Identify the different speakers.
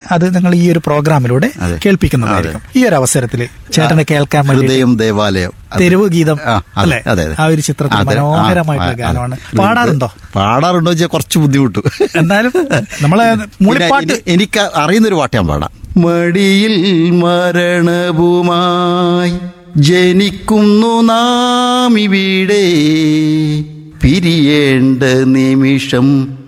Speaker 1: അത് നിങ്ങൾ ഈ ഒരു പ്രോഗ്രാമിലൂടെ കേൾപ്പിക്കുന്നതായിരിക്കും. ഈ ഒരു അവസരത്തിൽ ചേട്ടനെ കേൾക്കാൻ വേണ്ടി
Speaker 2: ഹൃദയം ദേവാലയം
Speaker 1: തെരുവ് ഗീതം അല്ലെ, ആ ഒരു ചിത്രത്തിൽ മനോഹരമായിട്ടുള്ള ഗാനമാണ്.
Speaker 2: പാടാറുണ്ടോ വെച്ചാൽ കുറച്ച് ബുദ്ധിമുട്ട്.
Speaker 1: എന്നാലും നമ്മളെ മൂളിപ്പാട്ട്
Speaker 2: എനിക്ക് അറിയുന്നൊരു പാട്ട് ഞാൻ പാടാം. മടിയിൽ മരണവുമായി ജനിക്കുന്നു നാം ഇവിടെ, പിരിയേണ്ട നിമിഷം